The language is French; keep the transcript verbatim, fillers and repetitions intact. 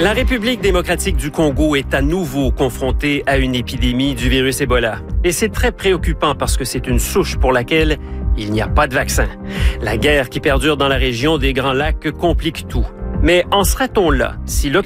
La République démocratique du Congo est à nouveau confrontée à une épidémie du virus Ebola. Et c'est très préoccupant parce que c'est une souche pour laquelle il n'y a pas de vaccin. La guerre qui perdure dans la région des Grands Lacs complique tout. Mais en serait-on là si l'Occident